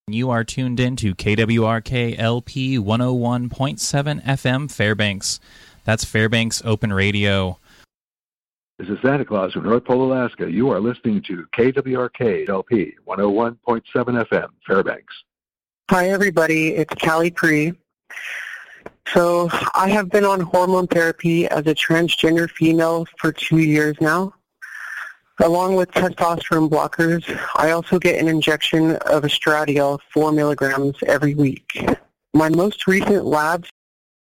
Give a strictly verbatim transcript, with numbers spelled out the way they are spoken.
You are tuned in to K W R K L P one oh one point seven F M Fairbanks. That's Fairbanks Open Radio. This is Santa Claus from North Pole, Alaska. You are listening to K W R K L P one oh one point seven F M Fairbanks. Hi, everybody. It's Callie Pree. So I have been on hormone therapy as a transgender female for two years now. Along with testosterone blockers, I also get an injection of estradiol, four milligrams every week. My most recent labs